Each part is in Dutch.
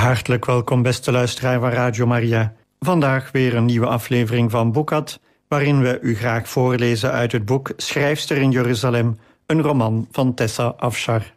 Hartelijk welkom, beste luisteraar van Radio Maria. Vandaag weer een nieuwe aflevering van Boekat, waarin we u graag voorlezen uit het boek Schrijfster in Jeruzalem, een roman van Tessa Afshar.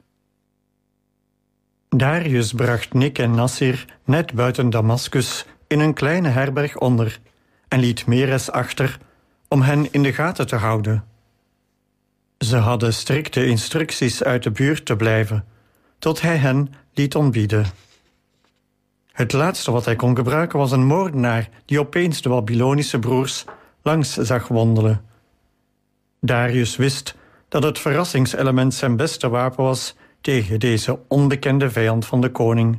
Darius bracht Nick en Nassir net buiten Damascus in een kleine herberg onder en liet Meres achter om hen in de gaten te houden. Ze hadden strikte instructies uit de buurt te blijven, tot hij hen liet ontbieden. Het laatste wat hij kon gebruiken was een moordenaar die opeens de Babylonische broers langs zag wandelen. Darius wist dat het verrassingselement zijn beste wapen was tegen deze onbekende vijand van de koning.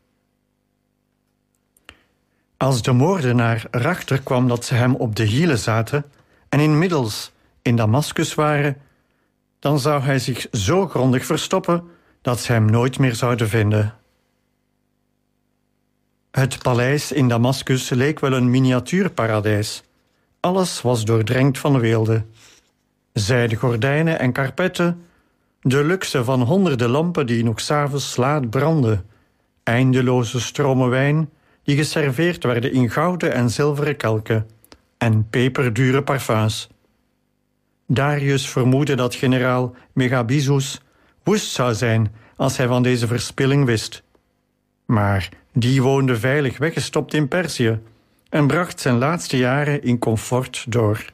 Als de moordenaar erachter kwam dat ze hem op de hielen zaten en inmiddels in Damascus waren, dan zou hij zich zo grondig verstoppen dat ze hem nooit meer zouden vinden. Het paleis in Damascus leek wel een miniatuurparadijs. Alles was doordrenkt van weelde. Zijden gordijnen en karpetten, de luxe van honderden lampen die nog 's avonds laat brandden, eindeloze stromen wijn die geserveerd werden in gouden en zilveren kelken en peperdure parfums. Darius vermoedde dat generaal Megabyzus woest zou zijn als hij van deze verspilling wist. Maar die woonde veilig weggestopt in Perzië en bracht zijn laatste jaren in comfort door.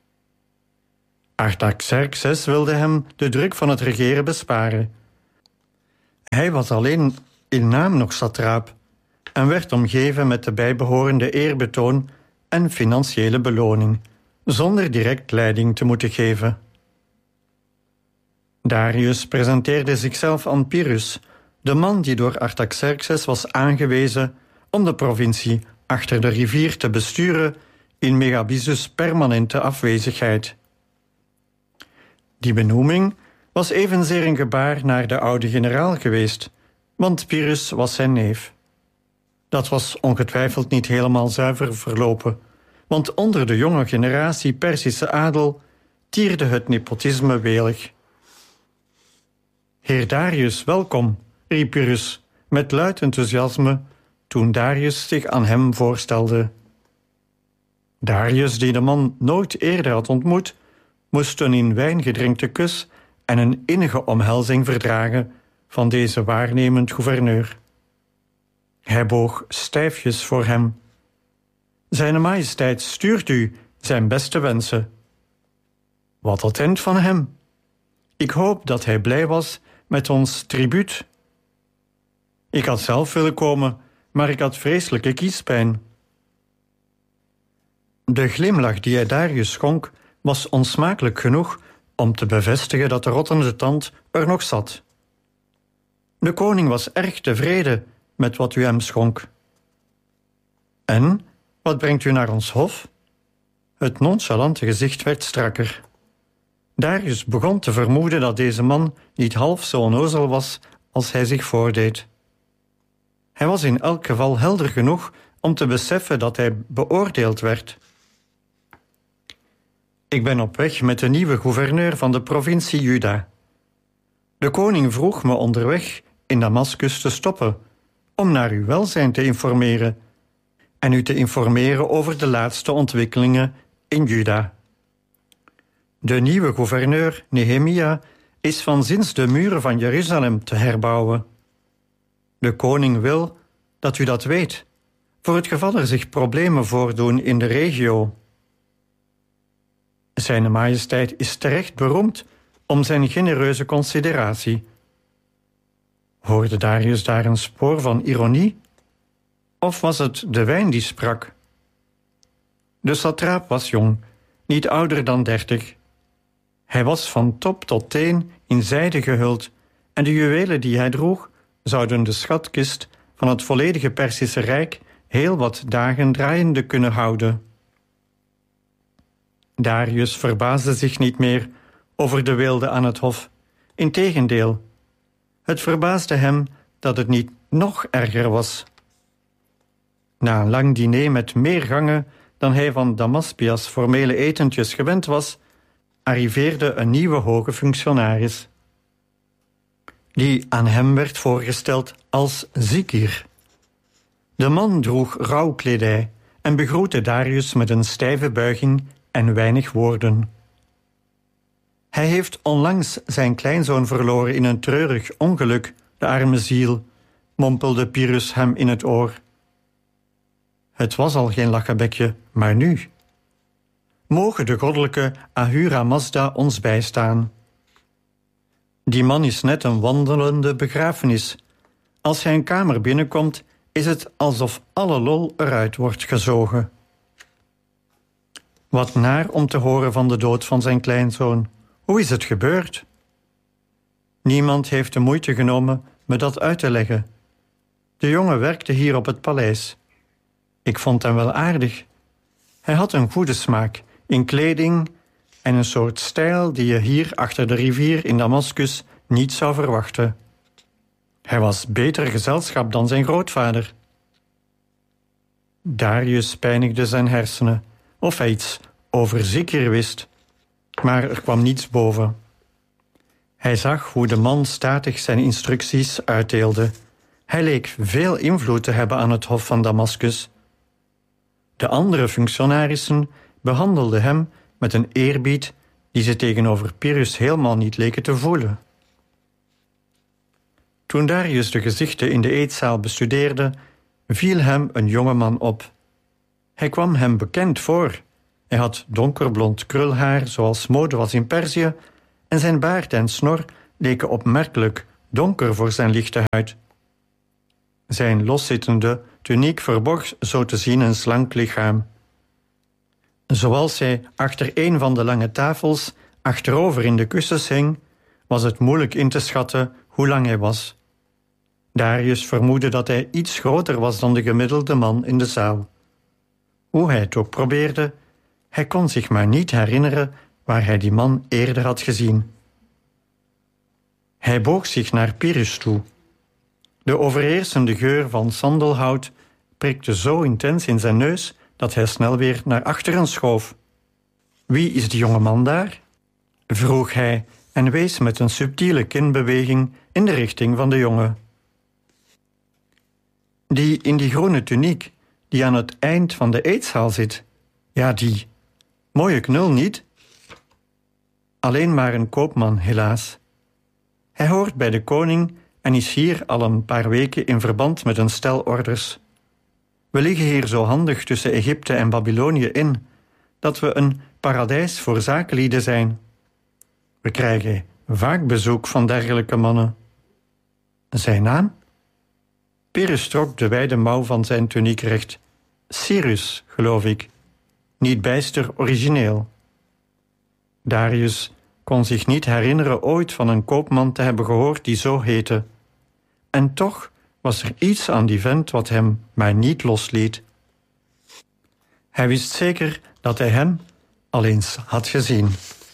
Artaxerxes wilde hem de druk van het regeren besparen. Hij was alleen in naam nog satraap en werd omgeven met de bijbehorende eerbetoon en financiële beloning, zonder direct leiding te moeten geven. Darius presenteerde zichzelf aan Pyrrhus, de man die door Artaxerxes was aangewezen om de provincie achter de rivier te besturen in Megabyzus' permanente afwezigheid. Die benoeming was evenzeer een gebaar naar de oude generaal geweest, want Pyrrhus was zijn neef. Dat was ongetwijfeld niet helemaal zuiver verlopen, want onder de jonge generatie Perzische adel tierde het nepotisme welig. Heer Darius, welkom, riep Pyrrhus met luid enthousiasme toen Darius zich aan hem voorstelde. Darius, die de man nooit eerder had ontmoet, moest een in wijn gedrenkte kus en een innige omhelzing verdragen van deze waarnemend gouverneur. Hij boog stijfjes voor hem. Zijne majesteit stuurt u zijn beste wensen. Wat attent van hem. Ik hoop dat hij blij was met ons tribuut. Ik had zelf willen komen, maar ik had vreselijke kiespijn. De glimlach die hij Darius schonk was onsmakelijk genoeg om te bevestigen dat de rottende tand er nog zat. De koning was erg tevreden met wat u hem schonk. En, wat brengt u naar ons hof? Het nonchalante gezicht werd strakker. Darius begon te vermoeden dat deze man niet half zo onnozel was als hij zich voordeed. Hij was in elk geval helder genoeg om te beseffen dat hij beoordeeld werd. Ik ben op weg met de nieuwe gouverneur van de provincie Juda. De koning vroeg me onderweg in Damascus te stoppen om naar uw welzijn te informeren en u te informeren over de laatste ontwikkelingen in Juda. De nieuwe gouverneur, Nehemia, is van zins de muren van Jeruzalem te herbouwen. De koning wil dat u dat weet, voor het geval er zich problemen voordoen in de regio. Zijne majesteit is terecht beroemd om zijn genereuze consideratie. Hoorde Darius daar een spoor van ironie? Of was het de wijn die sprak? De satraap was jong, niet ouder dan 30. Hij was van top tot teen in zijde gehuld en de juwelen die hij droeg zouden de schatkist van het volledige Perzische Rijk heel wat dagen draaiende kunnen houden. Darius verbaasde zich niet meer over de weelde aan het hof. Integendeel, het verbaasde hem dat het niet nog erger was. Na een lang diner met meer gangen dan hij van Damaspias formele etentjes gewend was, arriveerde een nieuwe hoge functionaris, die aan hem werd voorgesteld als Zikir. De man droeg rouwkledij en begroette Darius met een stijve buiging en weinig woorden. Hij heeft onlangs zijn kleinzoon verloren in een treurig ongeluk, de arme ziel, mompelde Pyrrhus hem in het oor. Het was al geen lachebekje, maar nu. Mogen de goddelijke Ahura Mazda ons bijstaan. Die man is net een wandelende begrafenis. Als hij een kamer binnenkomt, is het alsof alle lol eruit wordt gezogen. Wat naar om te horen van de dood van zijn kleinzoon. Hoe is het gebeurd? Niemand heeft de moeite genomen me dat uit te leggen. De jongen werkte hier op het paleis. Ik vond hem wel aardig. Hij had een goede smaak in kleding en een soort stijl die je hier achter de rivier in Damascus niet zou verwachten. Hij was beter gezelschap dan zijn grootvader. Darius pijnigde zijn hersenen, of hij iets over Zikir wist, maar er kwam niets boven. Hij zag hoe de man statig zijn instructies uitdeelde. Hij leek veel invloed te hebben aan het hof van Damascus. De andere functionarissen behandelden hem met een eerbied die ze tegenover Pyrrhus helemaal niet leken te voelen. Toen Darius de gezichten in de eetzaal bestudeerde, viel hem een jongeman op. Hij kwam hem bekend voor. Hij had donkerblond krulhaar zoals mode was in Perzië en zijn baard en snor leken opmerkelijk donker voor zijn lichte huid. Zijn loszittende tuniek verborg zo te zien een slank lichaam. Zoals hij achter een van de lange tafels achterover in de kussens hing, was het moeilijk in te schatten hoe lang hij was. Darius vermoedde dat hij iets groter was dan de gemiddelde man in de zaal. Hoe hij het ook probeerde, hij kon zich maar niet herinneren waar hij die man eerder had gezien. Hij boog zich naar Pyrrhus toe. De overheersende geur van sandelhout prikte zo intens in zijn neus dat hij snel weer naar achteren schoof. Wie is die jonge man daar? Vroeg hij en wees met een subtiele kinbeweging in de richting van de jongen. Die in die groene tuniek, die aan het eind van de eetzaal zit. Ja, die. Mooie knul, niet? Alleen maar een koopman, helaas. Hij hoort bij de koning en is hier al een paar weken in verband met een stel orders. We liggen hier zo handig tussen Egypte en Babylonië in, dat we een paradijs voor zakenlieden zijn. We krijgen vaak bezoek van dergelijke mannen. Zijn naam? Pyrrhus trok de wijde mouw van zijn tuniek recht. Cyrus, geloof ik. Niet bijster origineel. Darius kon zich niet herinneren ooit van een koopman te hebben gehoord die zo heette. En toch was er iets aan die vent wat hem maar niet losliet. Hij wist zeker dat hij hem al eens had gezien.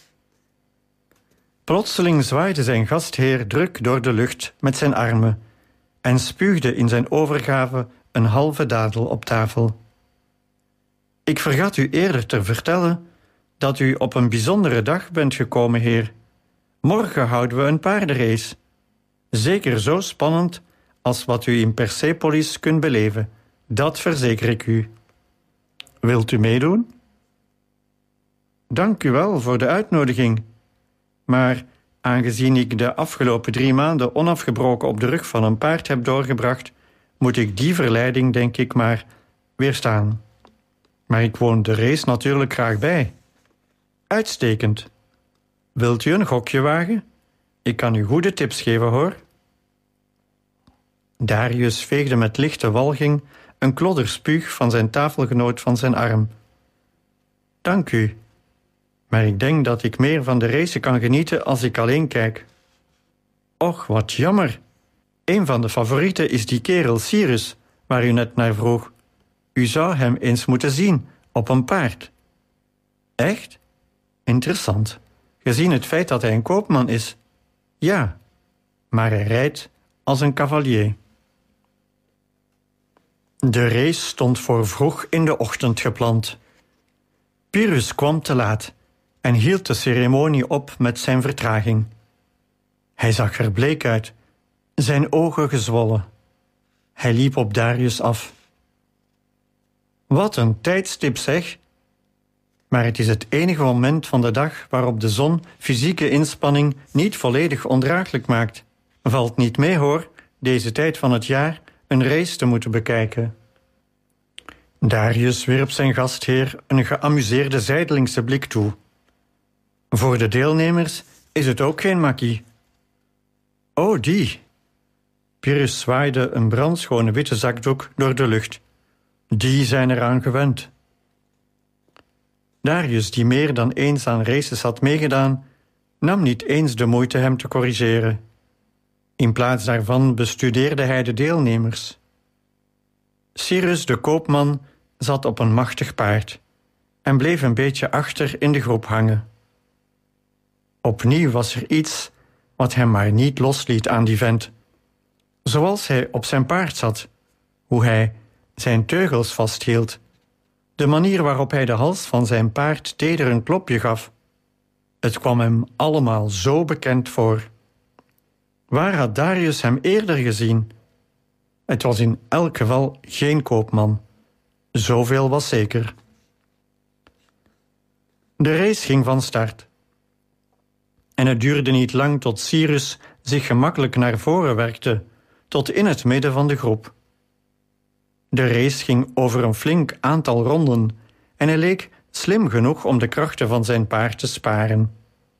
Plotseling zwaaide zijn gastheer druk door de lucht met zijn armen en spuugde in zijn overgave een halve dadel op tafel. Ik vergat u eerder te vertellen dat u op een bijzondere dag bent gekomen, heer. Morgen houden we een paardenrace. Zeker zo spannend als wat u in Persepolis kunt beleven. Dat verzeker ik u. Wilt u meedoen? Dank u wel voor de uitnodiging. Maar aangezien ik de afgelopen 3 maanden onafgebroken op de rug van een paard heb doorgebracht, moet ik die verleiding, denk ik, maar weerstaan. Maar ik woon de race natuurlijk graag bij. Uitstekend. Wilt u een gokje wagen? Ik kan u goede tips geven, hoor. Darius veegde met lichte walging een klodder spuug van zijn tafelgenoot van zijn arm. Dank u. Maar ik denk dat ik meer van de race kan genieten als ik alleen kijk. Och, wat jammer. Een van de favorieten is die kerel Cyrus, waar u net naar vroeg. U zou hem eens moeten zien, op een paard. Echt? Interessant. Gezien het feit dat hij een koopman is. Ja, maar hij rijdt als een cavalier. De race stond voor vroeg in de ochtend gepland. Pyrrhus kwam te laat en hield de ceremonie op met zijn vertraging. Hij zag er bleek uit, zijn ogen gezwollen. Hij liep op Darius af. Wat een tijdstip zeg! Maar het is het enige moment van de dag waarop de zon fysieke inspanning niet volledig ondraaglijk maakt. Valt niet mee hoor, deze tijd van het jaar een race te moeten bekijken. Darius wierp zijn gastheer een geamuseerde zijdelingse blik toe. Voor de deelnemers is het ook geen makkie. Oh, die! Pyrrhus zwaaide een brandschone witte zakdoek door de lucht. Die zijn eraan gewend. Darius, die meer dan eens aan races had meegedaan, nam niet eens de moeite hem te corrigeren. In plaats daarvan bestudeerde hij de deelnemers. Cyrus de koopman zat op een machtig paard en bleef een beetje achter in de groep hangen. Opnieuw was er iets wat hem maar niet losliet aan die vent. Zoals hij op zijn paard zat, hoe hij zijn teugels vasthield, de manier waarop hij de hals van zijn paard teder een klopje gaf. Het kwam hem allemaal zo bekend voor. Waar had Darius hem eerder gezien? Het was in elk geval geen koopman. Zoveel was zeker. De race ging van start. En het duurde niet lang tot Cyrus zich gemakkelijk naar voren werkte, tot in het midden van de groep. De race ging over een flink aantal ronden en hij leek slim genoeg om de krachten van zijn paard te sparen.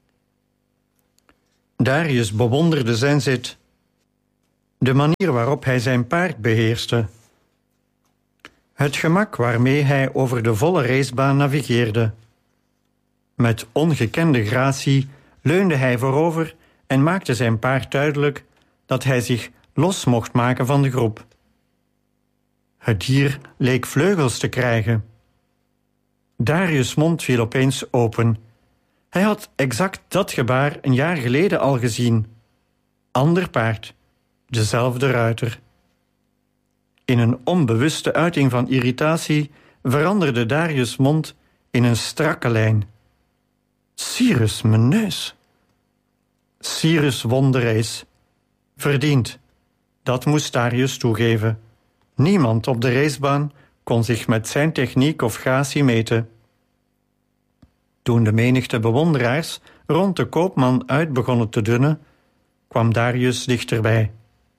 Darius bewonderde zijn zit, de manier waarop hij zijn paard beheerste, het gemak waarmee hij over de volle racebaan navigeerde. Met ongekende gratie leunde hij voorover en maakte zijn paard duidelijk dat hij zich los mocht maken van de groep. Het dier leek vleugels te krijgen. Darius' mond viel opeens open. Hij had exact dat gebaar een jaar geleden al gezien. Ander paard, dezelfde ruiter. In een onbewuste uiting van irritatie veranderde Darius' mond in een strakke lijn. Cyrus, mijn neus. Cyrus won de race. Verdiend. Dat moest Darius toegeven. Niemand op de racebaan kon zich met zijn techniek of gratie meten. Toen de menigte bewonderaars rond de koopman uit begonnen te dunnen, kwam Darius dichterbij.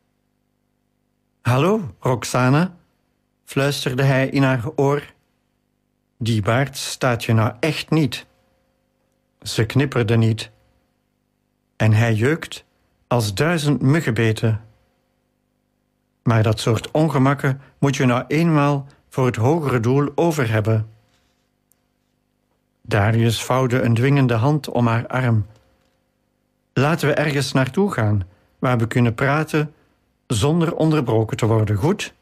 Hallo, Roxana, fluisterde hij in haar oor. Die baard staat je nou echt niet. Ze knipperde niet. En hij jeukt als 1000 muggenbeten. Maar dat soort ongemakken moet je nou eenmaal voor het hogere doel over hebben. Darius vouwde een dwingende hand om haar arm. Laten we ergens naartoe gaan, waar we kunnen praten zonder onderbroken te worden, goed?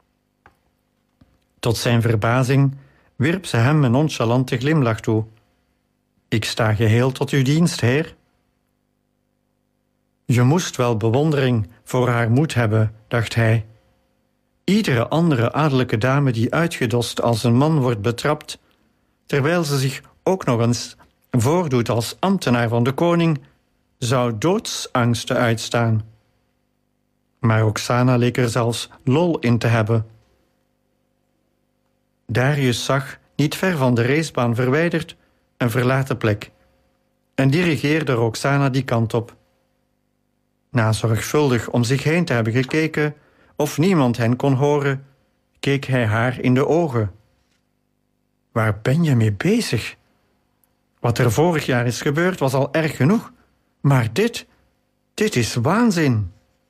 Tot zijn verbazing wierp ze hem een nonchalante glimlach toe. Ik sta geheel tot uw dienst, heer. Je moest wel bewondering voor haar moed hebben, dacht hij. Iedere andere adellijke dame die uitgedost als een man wordt betrapt, terwijl ze zich ook nog eens voordoet als ambtenaar van de koning, zou doodsangsten uitstaan. Maar Roxana leek er zelfs lol in te hebben. Darius zag, niet ver van de racebaan verwijderd, een verlaten plek en dirigeerde Roxana die kant op. Na zorgvuldig om zich heen te hebben gekeken of niemand hen kon horen, keek hij haar in de ogen. Waar ben je mee bezig? Wat er vorig jaar is gebeurd was al erg genoeg, maar dit is waanzin.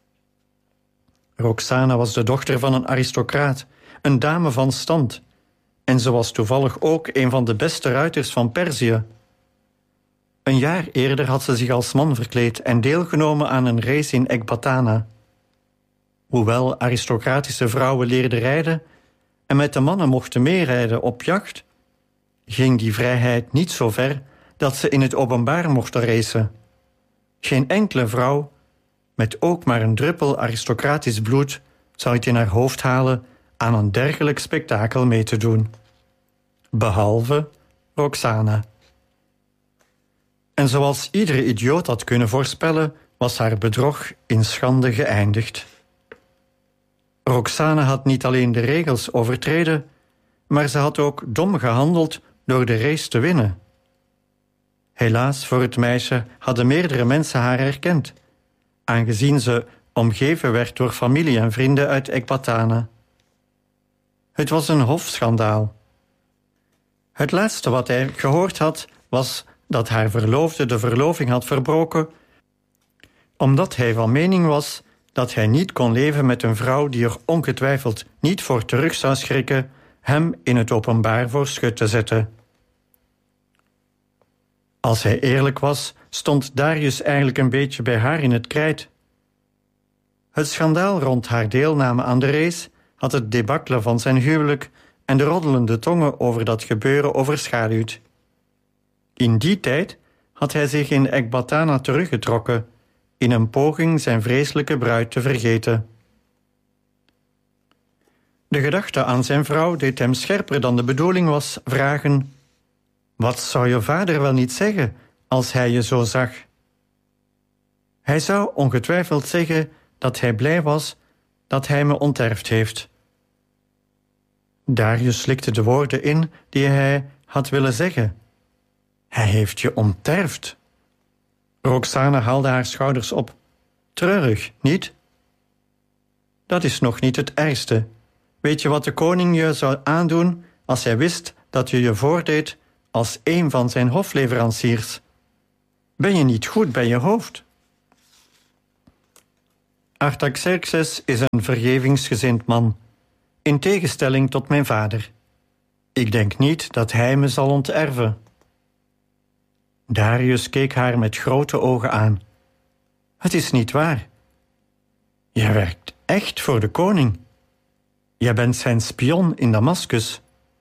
Roxana was de dochter van een aristocraat, een dame van stand, en ze was toevallig ook een van de beste ruiters van Perzië. Een jaar eerder had ze zich als man verkleed en deelgenomen aan een race in Ekbatana. Hoewel aristocratische vrouwen leerden rijden en met de mannen mochten meerijden op jacht, ging die vrijheid niet zo ver dat ze in het openbaar mochten racen. Geen enkele vrouw, met ook maar een druppel aristocratisch bloed, zou het in haar hoofd halen aan een dergelijk spektakel mee te doen. Behalve Roxana. En zoals iedere idioot had kunnen voorspellen, was haar bedrog in schande geëindigd. Roxana had niet alleen de regels overtreden, maar ze had ook dom gehandeld door de race te winnen. Helaas voor het meisje hadden meerdere mensen haar herkend, aangezien ze omgeven werd door familie en vrienden uit Ekbatana. Het was een hofschandaal. Het laatste wat hij gehoord had, was dat haar verloofde de verloving had verbroken, omdat hij van mening was dat hij niet kon leven met een vrouw die er ongetwijfeld niet voor terug zou schrikken hem in het openbaar voor schut te zetten. Als hij eerlijk was, stond Darius eigenlijk een beetje bij haar in het krijt. Het schandaal rond haar deelname aan de race had het debakkelen van zijn huwelijk en de roddelende tongen over dat gebeuren overschaduwd. In die tijd had hij zich in Ekbatana teruggetrokken, in een poging zijn vreselijke bruid te vergeten. De gedachte aan zijn vrouw deed hem scherper dan de bedoeling was vragen: wat zou je vader wel niet zeggen als hij je zo zag? Hij zou ongetwijfeld zeggen dat hij blij was dat hij me onterfd heeft. Darius slikte de woorden in die hij had willen zeggen. Hij heeft je onterfd. Roxana haalde haar schouders op. Treurig, niet? Dat is nog niet het ergste. Weet je wat de koning je zou aandoen als hij wist dat je je voordeed als een van zijn hofleveranciers? Ben je niet goed bij je hoofd? Artaxerxes is een vergevingsgezind man, in tegenstelling tot mijn vader. Ik denk niet dat hij me zal onterven. Darius keek haar met grote ogen aan. Het is niet waar. Jij werkt echt voor de koning. Jij bent zijn spion in Damascus.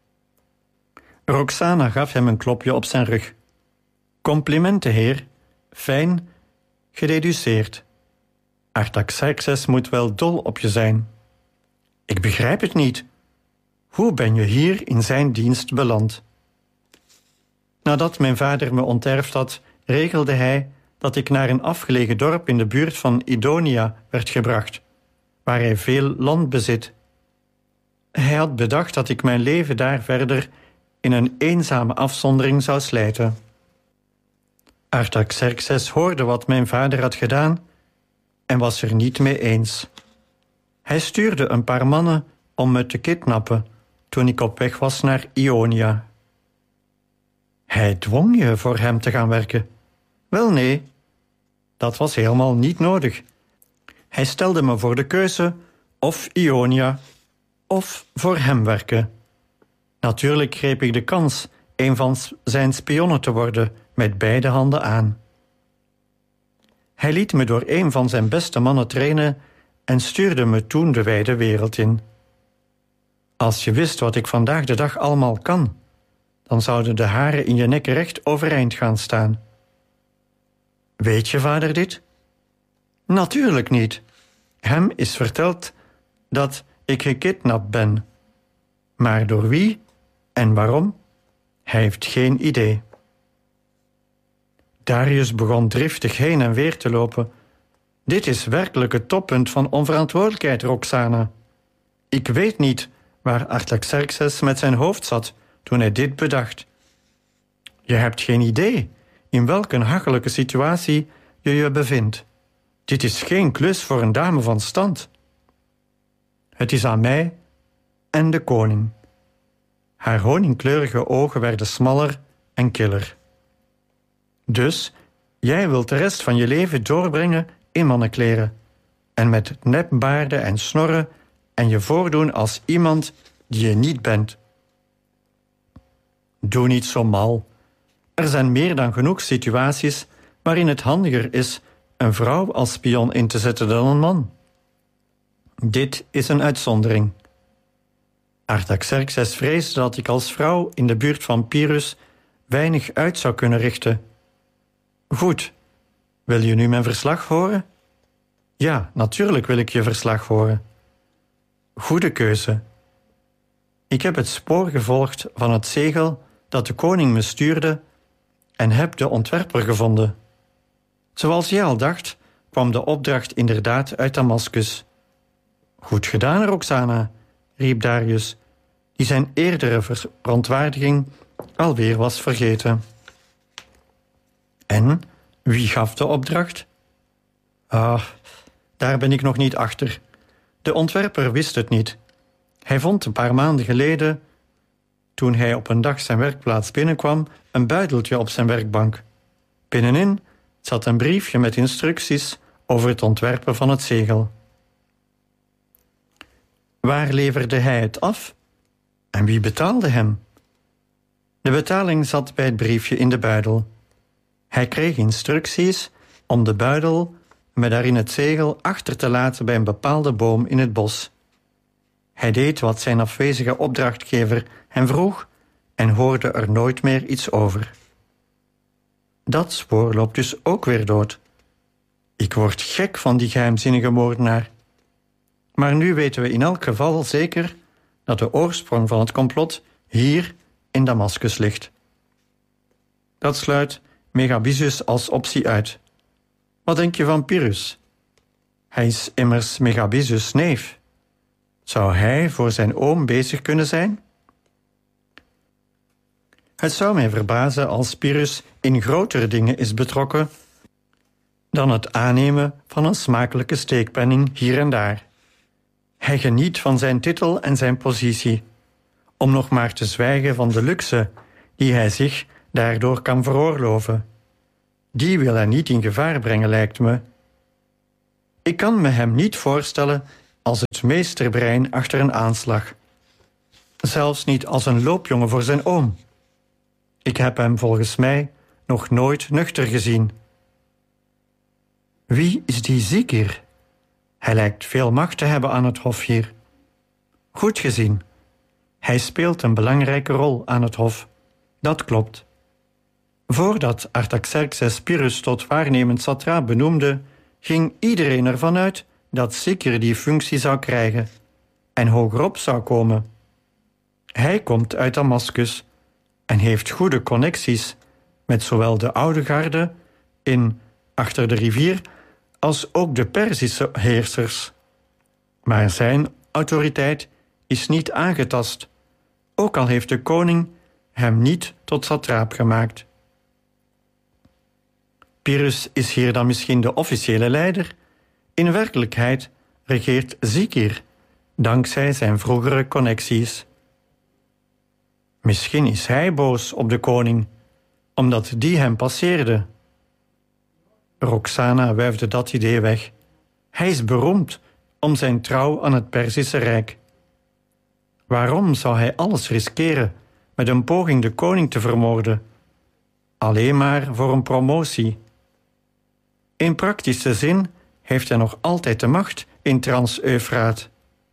Roxana gaf hem een klopje op zijn rug. Complimenten, heer. Fijn, gededuceerd. Artaxerxes moet wel dol op je zijn. Ik begrijp het niet. Hoe ben je hier in zijn dienst beland? Nadat mijn vader me onterfd had, regelde hij dat ik naar een afgelegen dorp in de buurt van Idonia werd gebracht, waar hij veel land bezit. Hij had bedacht dat ik mijn leven daar verder in een eenzame afzondering zou slijten. Artaxerxes hoorde wat mijn vader had gedaan en was er niet mee eens. Hij stuurde een paar mannen om me te kidnappen toen ik op weg was naar Ionia. Hij dwong je voor hem te gaan werken. Wel nee, dat was helemaal niet nodig. Hij stelde me voor de keuze of Ionia of voor hem werken. Natuurlijk greep ik de kans een van zijn spionnen te worden met beide handen aan. Hij liet me door een van zijn beste mannen trainen en stuurde me toen de wijde wereld in. Als je wist wat ik vandaag de dag allemaal kan, dan zouden de haren in je nek recht overeind gaan staan. Weet je vader dit? Natuurlijk niet. Hem is verteld dat ik gekidnapt ben. Maar door wie en waarom? Hij heeft geen idee. Darius begon driftig heen en weer te lopen. Dit is werkelijk het toppunt van onverantwoordelijkheid, Roxana. Ik weet niet waar Artaxerxes met zijn hoofd zat toen hij dit bedacht. Je hebt geen idee in welke hachelijke situatie je je bevindt. Dit is geen klus voor een dame van stand. Het is aan mij en de koning. Haar honingkleurige ogen werden smaller en killer. Dus jij wilt de rest van je leven doorbrengen in mannenkleren en met nepbaarden en snorren en je voordoen als iemand die je niet bent. Doe niet zo mal. Er zijn meer dan genoeg situaties waarin het handiger is een vrouw als spion in te zetten dan een man. Dit is een uitzondering. Artaxerxes vreesde dat ik als vrouw in de buurt van Pyrrhus weinig uit zou kunnen richten. Goed, wil je nu mijn verslag horen? Ja, natuurlijk wil ik je verslag horen. Goede keuze. Ik heb het spoor gevolgd van het zegel dat de koning me stuurde en heb de ontwerper gevonden. Zoals jij al dacht, kwam de opdracht inderdaad uit Damascus. Goed gedaan, Roxana, riep Darius. die zijn eerdere verontwaardiging alweer was vergeten. En wie gaf de opdracht? Daar ben ik nog niet achter. De ontwerper wist het niet. Hij vond een paar maanden geleden, toen hij op een dag zijn werkplaats binnenkwam, een buideltje op zijn werkbank. Binnenin zat een briefje met instructies over het ontwerpen van het zegel. Waar leverde hij het af? En wie betaalde hem? De betaling zat bij het briefje in de buidel. Hij kreeg instructies om de buidel met daarin het zegel achter te laten bij een bepaalde boom in het bos. Hij deed wat zijn afwezige opdrachtgever hem vroeg en hoorde er nooit meer iets over. Dat spoor loopt dus ook weer dood. Ik word gek van die geheimzinnige moordenaar. Maar nu weten we in elk geval zeker dat de oorsprong van het complot hier in Damascus ligt. Dat sluit Megabyzus als optie uit. Wat denk je van Pyrrhus? Hij is immers Megabyzus' neef. Zou hij voor zijn oom bezig kunnen zijn? Het zou mij verbazen als Pyrrhus in grotere dingen is betrokken dan het aannemen van een smakelijke steekpenning hier en daar. Hij geniet van zijn titel en zijn positie, om nog maar te zwijgen van de luxe die hij zich daardoor kan veroorloven. Die wil hij niet in gevaar brengen, lijkt me. Ik kan me hem niet voorstellen als het meesterbrein achter een aanslag. Zelfs niet als een loopjongen voor zijn oom. Ik heb hem volgens mij nog nooit nuchter gezien. Wie is die Zikir? Hij lijkt veel macht te hebben aan het hof hier. Goed gezien. Hij speelt een belangrijke rol aan het hof. Dat klopt. Voordat Artaxerxes Pyrrhus tot waarnemend satraap benoemde, ging iedereen ervan uit dat Zikir die functie zou krijgen en hogerop zou komen. Hij komt uit Damascus en heeft goede connecties met zowel de oude garde achter de rivier als ook de Perzische heersers. Maar zijn autoriteit is niet aangetast, ook al heeft de koning hem niet tot satraap gemaakt. Pyrrhus is hier dan misschien de officiële leider. In werkelijkheid regeert Zikir, dankzij zijn vroegere connecties. Misschien is hij boos op de koning, omdat die hem passeerde. Roxana wuifde dat idee weg. Hij is beroemd om zijn trouw aan het Perzische Rijk. Waarom zou hij alles riskeren met een poging de koning te vermoorden? Alleen maar voor een promotie. In praktische zin heeft hij nog altijd de macht in Trans-Eufraat.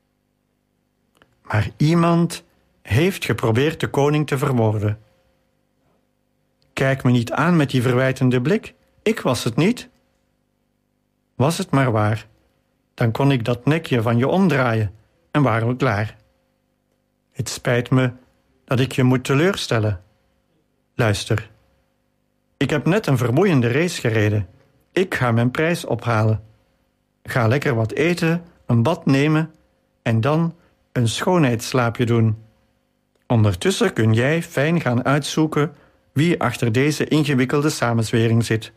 Maar iemand heeft geprobeerd de koning te vermoorden. Kijk me niet aan met die verwijtende blik. Ik was het niet. Was het maar waar, dan kon ik dat nekje van je omdraaien en waren we klaar. Het spijt me dat ik je moet teleurstellen. Luister, ik heb net een vermoeiende race gereden. Ik ga mijn prijs ophalen. Ga lekker wat eten, een bad nemen en dan een schoonheidsslaapje doen. Ondertussen kun jij fijn gaan uitzoeken wie achter deze ingewikkelde samenzwering zit.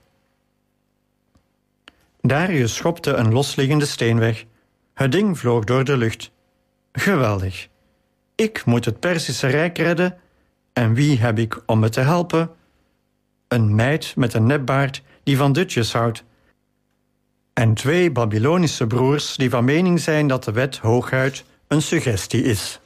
Darius schopte een losliggende steen weg. Het ding vloog door de lucht. Geweldig. Ik moet het Perzische Rijk redden. En wie heb ik om me te helpen? Een meid met een nepbaard die van dutjes houdt. En 2 Babylonische broers die van mening zijn dat de wet hooguit een suggestie is.